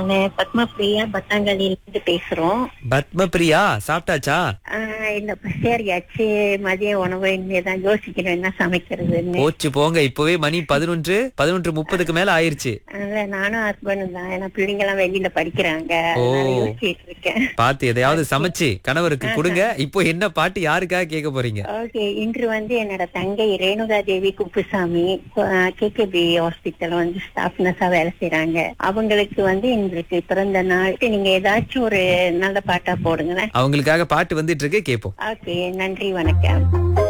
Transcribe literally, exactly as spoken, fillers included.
நான் பத்மா பிரியா பத்தாங்கல்லில இருந்து பேசுறோம். பத்மபிரியா சாப்பிட்டாச்சா? ஆஹ் இல்ல பசியாரியாச்சு. மதிய உணவு இனிமேதான் யோசிக்கணும் என்ன சமைக்கிறதுன்னு. போச்சு போங்க, இப்பவே மணி பதினொன்று பதினொன்று முப்பதுக்கு மேல ஆயிருச்சு. அத நானும் ஹஸ்பண்டும் தான். ஏன்னா பிள்ளைங்க எல்லாம் வெளியில படிக்கிறாங்க. ஓ. அதனால யோசிச்சுட்டு இருக்கேன். பாத்து எதையாவது சமைச்சு கணவருக்கு கொடுங்க. இப்போ என்ன பாட்டு யாருக்காக கேட்க போறீங்க? ஓகே, இன்று வந்து என்னோட தங்கை ரேணுகா தேவி குப்புசாமி கேகேபி ஹாஸ்பிட்டல் வந்து ஸ்டாஃப் நர்ஸா வேலை செய்யறாங்க. அவங்களுக்கு வந்து இன்றைக்கு பிறந்த நாள். நீங்க ஏதாச்சும் ஒரு நல்ல பாட்டா போடுங்களேன். அவங்களுக்காக பாட்டு வந்துட்டு இருக்கு, கேப்போம். ஓகே, நன்றி, வணக்கம்.